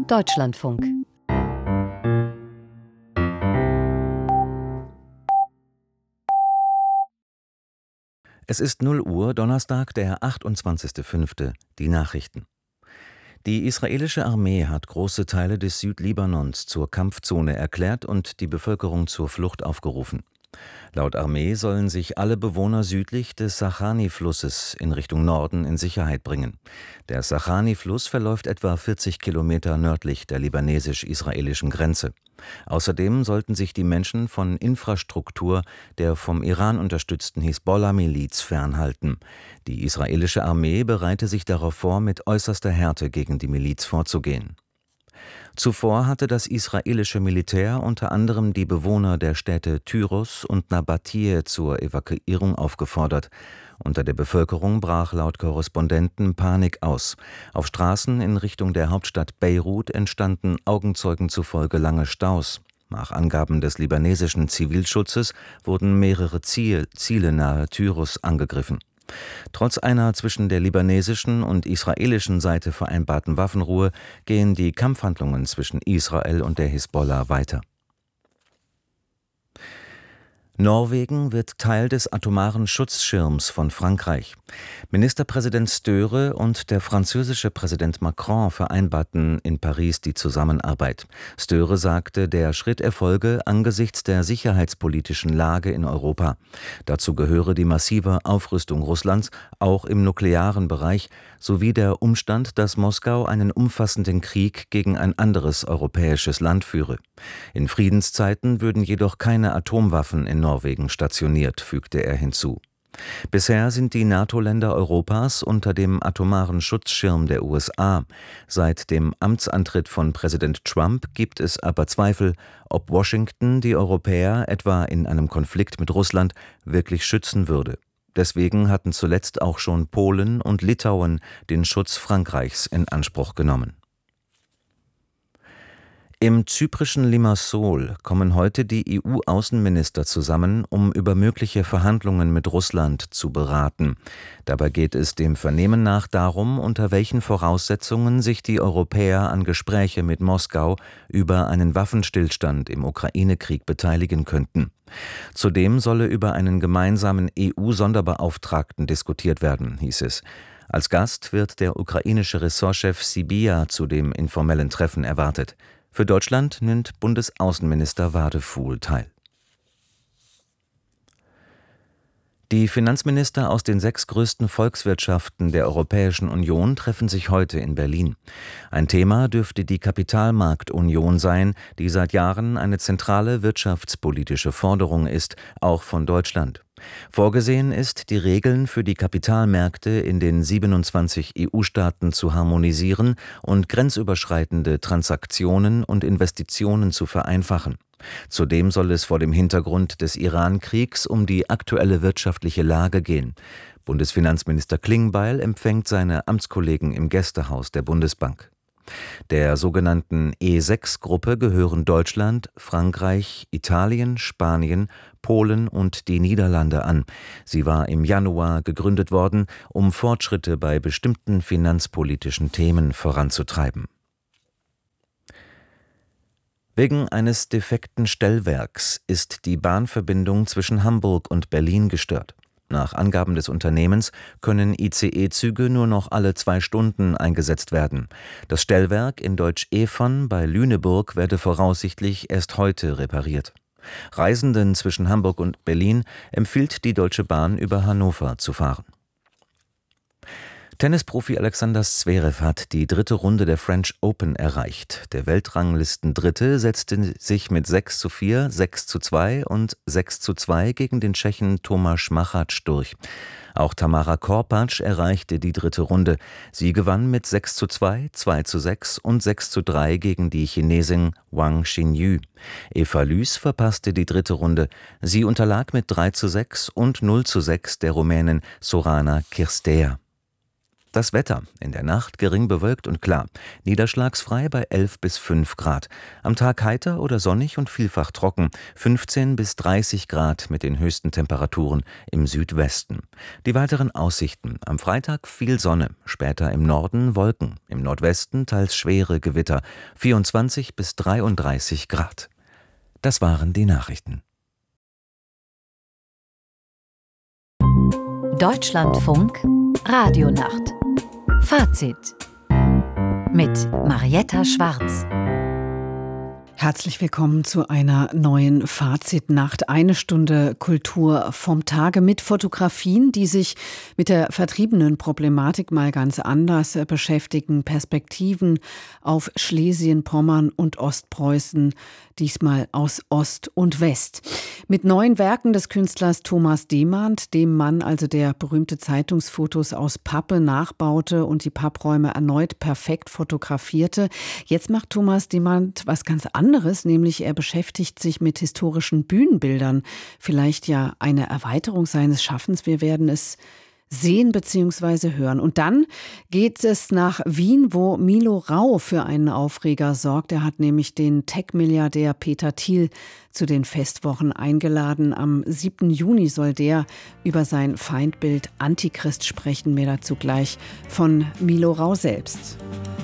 Deutschlandfunk. Es ist 0 Uhr, Donnerstag, der 28.05. Die Nachrichten. Die israelische Armee hat große Teile des Südlibanons zur Kampfzone erklärt und die Bevölkerung zur Flucht aufgerufen. Laut Armee sollen sich alle Bewohner südlich des Sachani-Flusses in Richtung Norden in Sicherheit bringen. Der Sachani-Fluss verläuft etwa 40 Kilometer nördlich der libanesisch-israelischen Grenze. Außerdem sollten sich die Menschen von Infrastruktur der vom Iran unterstützten Hisbollah-Miliz fernhalten. Die israelische Armee bereite sich darauf vor, mit äußerster Härte gegen die Miliz vorzugehen. Zuvor hatte das israelische Militär unter anderem die Bewohner der Städte Tyros und Nabatie zur Evakuierung aufgefordert. Unter der Bevölkerung brach laut Korrespondenten Panik aus. Auf Straßen in Richtung der Hauptstadt Beirut entstanden Augenzeugen zufolge lange Staus. Nach Angaben des libanesischen Zivilschutzes wurden mehrere Ziele nahe Tyros angegriffen. Trotz einer zwischen der libanesischen und israelischen Seite vereinbarten Waffenruhe gehen die Kampfhandlungen zwischen Israel und der Hisbollah weiter. Norwegen wird Teil des atomaren Schutzschirms von Frankreich. Ministerpräsident Støre und der französische Präsident Macron vereinbarten in Paris die Zusammenarbeit. Støre sagte, der Schritt erfolge angesichts der sicherheitspolitischen Lage in Europa. Dazu gehöre die massive Aufrüstung Russlands, auch im nuklearen Bereich, sowie der Umstand, dass Moskau einen umfassenden Krieg gegen ein anderes europäisches Land führe. In Friedenszeiten würden jedoch keine Atomwaffen in Norwegen stationiert, fügte er hinzu. Bisher sind die NATO-Länder Europas unter dem atomaren Schutzschirm der USA. Seit dem Amtsantritt von Präsident Trump gibt es aber Zweifel, ob Washington die Europäer etwa in einem Konflikt mit Russland wirklich schützen würde. Deswegen hatten zuletzt auch schon Polen und Litauen den Schutz Frankreichs in Anspruch genommen. Im zyprischen Limassol kommen heute die EU-Außenminister zusammen, um über mögliche Verhandlungen mit Russland zu beraten. Dabei geht es dem Vernehmen nach darum, unter welchen Voraussetzungen sich die Europäer an Gespräche mit Moskau über einen Waffenstillstand im Ukraine-Krieg beteiligen könnten. Zudem solle über einen gemeinsamen EU-Sonderbeauftragten diskutiert werden, hieß es. Als Gast wird der ukrainische Ressortchef Sybiha zu dem informellen Treffen erwartet. Für Deutschland nimmt Bundesaußenminister Wadefuhl teil. Die Finanzminister aus den 6 größten Volkswirtschaften der Europäischen Union treffen sich heute in Berlin. Ein Thema dürfte die Kapitalmarktunion sein, die seit Jahren eine zentrale wirtschaftspolitische Forderung ist, auch von Deutschland. Vorgesehen ist, die Regeln für die Kapitalmärkte in den 27 EU-Staaten zu harmonisieren und grenzüberschreitende Transaktionen und Investitionen zu vereinfachen. Zudem soll es vor dem Hintergrund des Iran-Kriegs um die aktuelle wirtschaftliche Lage gehen. Bundesfinanzminister Klingbeil empfängt seine Amtskollegen im Gästehaus der Bundesbank. Der sogenannten E6-Gruppe gehören Deutschland, Frankreich, Italien, Spanien, Polen und die Niederlande an. Sie war im Januar gegründet worden, um Fortschritte bei bestimmten finanzpolitischen Themen voranzutreiben. Wegen eines defekten Stellwerks ist die Bahnverbindung zwischen Hamburg und Berlin gestört. Nach Angaben des Unternehmens können ICE-Züge nur noch alle 2 Stunden eingesetzt werden. Das Stellwerk in Deutsch-Evern bei Lüneburg werde voraussichtlich erst heute repariert. Reisenden zwischen Hamburg und Berlin empfiehlt die Deutsche Bahn über Hannover zu fahren. Tennisprofi Alexander Zverev hat die 3. Runde der French Open erreicht. Der Weltranglisten-Dritte setzte sich mit 6:4, 6:2 und 6:2 gegen den Tschechen Tomáš Machač durch. Auch Tamara Korpatsch erreichte die 3. Runde. Sie gewann mit 6:2, 2:6 und 6:3 gegen die Chinesin Wang Xinyu. Eva Lüß verpasste die 3. Runde. Sie unterlag mit 3:6 und 0:6 der Rumänin Sorana Cirstea. Das Wetter: in der Nacht gering bewölkt und klar, niederschlagsfrei bei 11 bis 5 Grad. Am Tag heiter oder sonnig und vielfach trocken, 15 bis 30 Grad mit den höchsten Temperaturen im Südwesten. Die weiteren Aussichten: am Freitag viel Sonne, später im Norden Wolken, im Nordwesten teils schwere Gewitter, 24 bis 33 Grad. Das waren die Nachrichten. Deutschlandfunk Radionacht. Fazit mit Marietta Schwarz. Herzlich willkommen zu einer neuen Fazitnacht. Eine Stunde Kultur vom Tage mit Fotografien, die sich mit der vertriebenen Problematik mal ganz anders beschäftigen. Perspektiven auf Schlesien, Pommern und Ostpreußen, diesmal aus Ost und West. Mit neuen Werken des Künstlers Thomas Demand, dem Mann also der berühmte Zeitungsfotos aus Pappe nachbaute und die Pappräume erneut perfekt fotografierte. Jetzt macht Thomas Demand was ganz anderes, nämlich er beschäftigt sich mit historischen Bühnenbildern. Vielleicht ja eine Erweiterung seines Schaffens. Wir werden es sehen bzw. hören. Und dann geht es nach Wien, wo Milo Rau für einen Aufreger sorgt. Er hat nämlich den Tech-Milliardär Peter Thiel zu den Festwochen eingeladen. Am 7. Juni soll der über sein Feindbild Antichrist sprechen. Mehr dazu gleich von Milo Rau selbst.